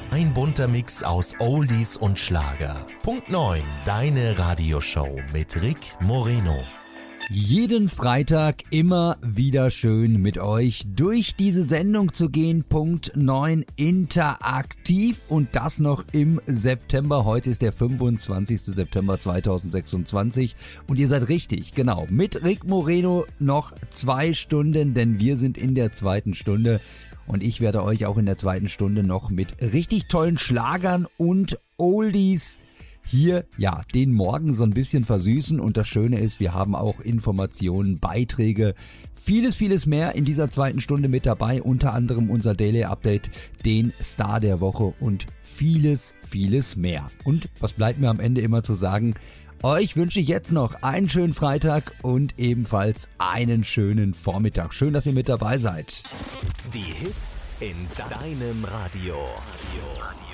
Ein bunter Mix aus Oldies und Schlager. Punkt 9, deine Radioshow mit Rick Moreno. Jeden Freitag immer wieder schön mit euch durch diese Sendung zu gehen. Punkt 9, interaktiv und das noch im September. Heute ist der 25. September 2026 und ihr seid richtig, genau, mit Rick Moreno noch 2 Stunden, denn wir sind in der 2. Stunde und ich werde euch auch in der 2. Stunde noch mit richtig tollen Schlagern und Oldies hier, ja, den Morgen so ein bisschen versüßen und das Schöne ist, wir haben auch Informationen, Beiträge, vieles mehr in dieser 2. Stunde mit dabei, unter anderem unser Daily Update, den Star der Woche und vieles mehr. Und was bleibt mir am Ende immer zu sagen? Euch wünsche ich jetzt noch einen schönen Freitag und ebenfalls einen schönen Vormittag. Schön, dass ihr mit dabei seid. Die Hits in deinem Radio.